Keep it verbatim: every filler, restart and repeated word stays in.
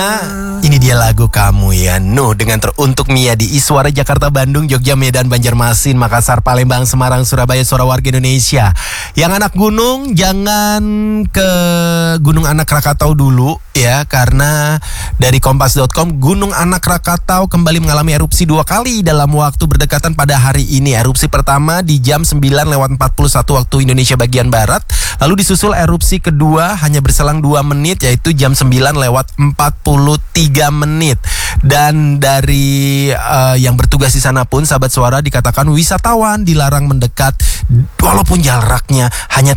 Mia, ini dia lagu kamu ya Nuh, dengan teruntuk Mia di Iswara Jakarta, Bandung, Jogja, Medan, Banjarmasin, Makassar, Palembang, Semarang, Surabaya, suara warga Indonesia. Yang anak gunung jangan ke Gunung Anak Rakatau dulu ya, karena dari kompas dot com Gunung Anak Rakatau kembali mengalami erupsi dua kali dalam waktu berdekatan pada hari ini. Erupsi pertama di jam sembilan lewat empat puluh satu waktu Indonesia bagian Barat, lalu disusul erupsi kedua hanya berselang dua menit, yaitu jam sembilan lewat empat puluh tiga menit. Dan dari uh, yang bertugas di sana pun, sahabat suara, dikatakan wisatawan dilarang mendekat walaupun jaraknya hanya